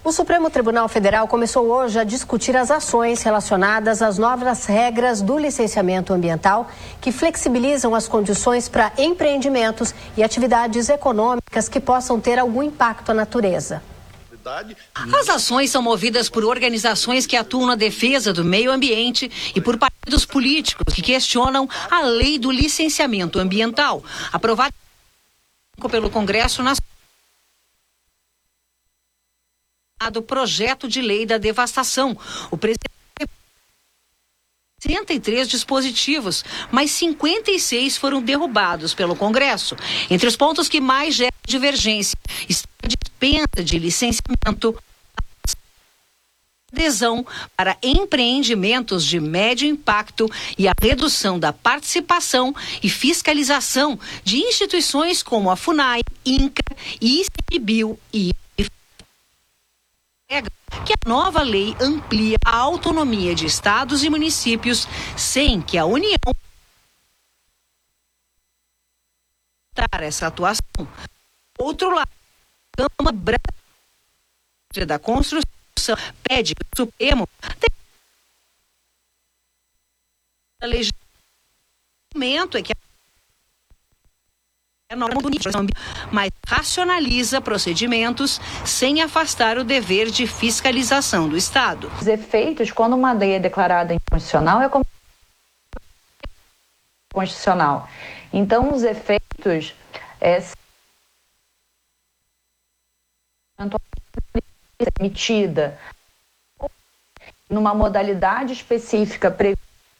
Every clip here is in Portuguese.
O Supremo Tribunal Federal começou hoje a discutir as ações relacionadas às novas regras do licenciamento ambiental que flexibilizam as condições para empreendimentos e atividades econômicas que possam ter algum impacto à natureza. As ações são movidas por organizações que atuam na defesa do meio ambiente e por partidos políticos que questionam a lei do licenciamento ambiental, aprovada pelo Congresso Nacional. Do projeto de lei da devastação. O presidente 63 dispositivos, mas 56 foram derrubados pelo Congresso. Entre os pontos que mais geram divergência está a dispensa de licenciamento, adesão para empreendimentos de médio impacto e a redução da participação e fiscalização de instituições como a FUNAI, INCRA, ICMBio e que a nova lei amplia a autonomia de estados e municípios sem que a União essa atuação. Outro lado, a Câmara Brasileira da Construção pede que o Supremo legislação é que mas racionaliza procedimentos sem afastar o dever de fiscalização do Estado. Os efeitos, quando uma lei é declarada inconstitucional, é como constitucional. Então, os efeitos emitida numa modalidade específica prevista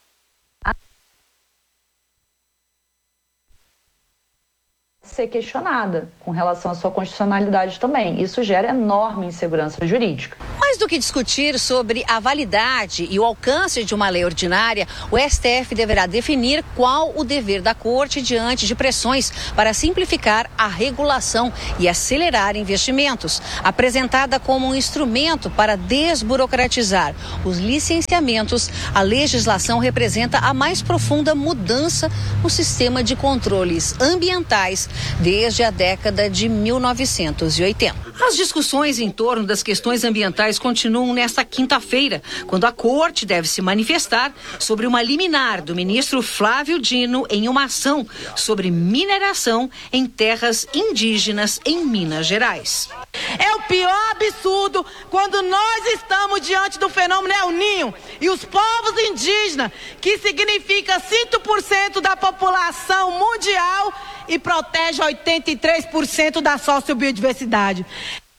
ser questionada com relação à sua constitucionalidade também. Isso gera enorme insegurança jurídica. Mais do que discutir sobre a validade e o alcance de uma lei ordinária, o STF deverá definir qual o dever da Corte diante de pressões para simplificar a regulação e acelerar investimentos. Apresentada como um instrumento para desburocratizar os licenciamentos, a legislação representa a mais profunda mudança no sistema de controles ambientais desde a década de 1980. As discussões em torno das questões ambientais continuam nesta quinta-feira, quando a Corte deve se manifestar sobre uma liminar do ministro Flávio Dino em uma ação sobre mineração em terras indígenas em Minas Gerais. É o pior absurdo quando nós estamos diante do fenômeno El Niño e os povos indígenas, que significa 5% da população mundial e protege 83% da sociobiodiversidade.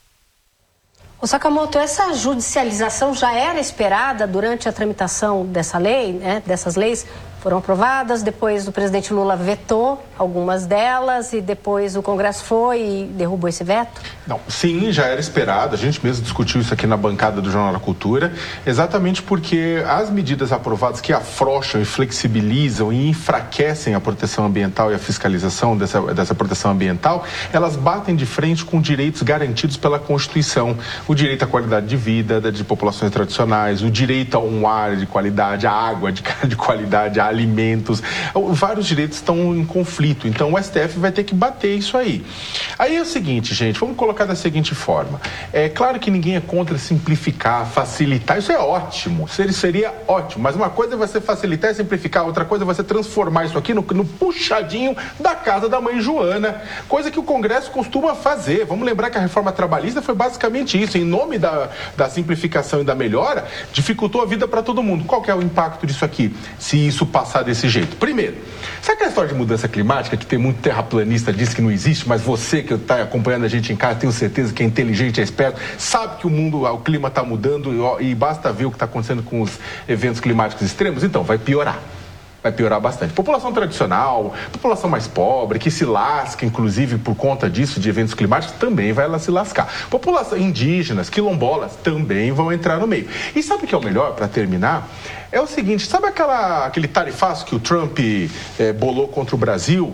O Sakamoto, essa judicialização já era esperada durante a tramitação dessa lei, né? Dessas leis foram aprovadas, depois o presidente Lula vetou algumas delas e depois o Congresso foi e derrubou esse veto? Não, sim, já era esperado. A gente mesmo discutiu isso aqui na bancada do Jornal da Cultura, exatamente porque as medidas aprovadas que afrouxam e flexibilizam e enfraquecem a proteção ambiental e a fiscalização dessa proteção ambiental, elas batem de frente com direitos garantidos pela Constituição. O direito à qualidade de vida de populações tradicionais, o direito a um ar de qualidade, a água de qualidade, a alimentos, vários direitos estão em conflito, então o STF vai ter que bater isso aí. Aí é o seguinte, gente, vamos colocar da seguinte forma, é claro que ninguém é contra simplificar, facilitar, isso é ótimo, seria ótimo, mas uma coisa é você facilitar e simplificar, outra coisa é você transformar isso aqui no puxadinho da casa da mãe Joana, coisa que o Congresso costuma fazer. Vamos lembrar que a reforma trabalhista foi basicamente isso, em nome da simplificação e da melhora, dificultou a vida para todo mundo. Qual que é o impacto disso aqui, se isso passar desse jeito? Primeiro, sabe aquela história de mudança climática que tem muito terraplanista diz que não existe, mas você que está acompanhando a gente em casa, tenho certeza que é inteligente, é esperto, sabe que o clima está mudando e basta ver o que está acontecendo com os eventos climáticos extremos? Então, vai piorar. Vai piorar bastante. População tradicional, população mais pobre, que se lasca, inclusive, por conta disso, de eventos climáticos, também vai se lascar. População indígenas, quilombolas, também vão entrar no meio. E sabe o que é o melhor, para terminar? É o seguinte, sabe aquele tarifaço que o Trump bolou contra o Brasil,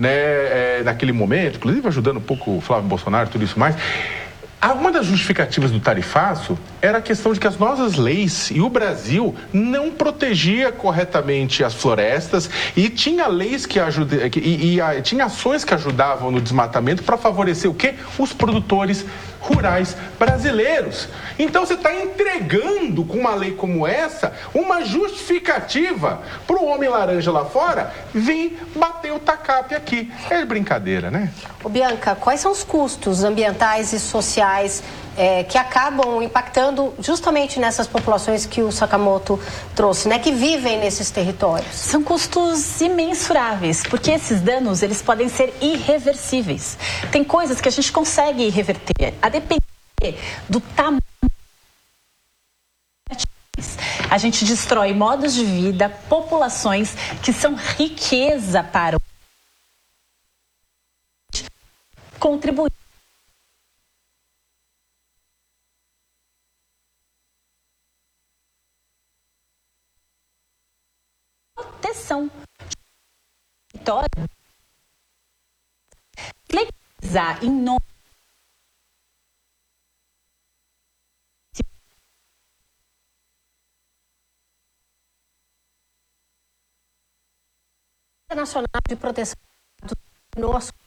né, naquele momento, inclusive ajudando um pouco o Flávio Bolsonaro, tudo isso mais? Uma das justificativas do tarifaço era a questão de que as nossas leis e o Brasil não protegia corretamente as florestas e tinha leis que tinha ações que ajudavam no desmatamento para favorecer o quê? Os produtores rurais brasileiros. Então você está entregando, com uma lei como essa, uma justificativa para o homem laranja lá fora vir bater o tacape aqui. É brincadeira, né? Ô Bianca, quais são os custos ambientais e sociais que acabam impactando justamente nessas populações que o Sakamoto trouxe, né, que vivem nesses territórios? São custos imensuráveis, porque esses danos eles podem ser irreversíveis. Tem coisas que a gente consegue reverter, a depender do tamanho. A gente destrói modos de vida, populações que são riqueza para o contribuir. Proteção. Legalizar em nome Nacional de Proteção do nosso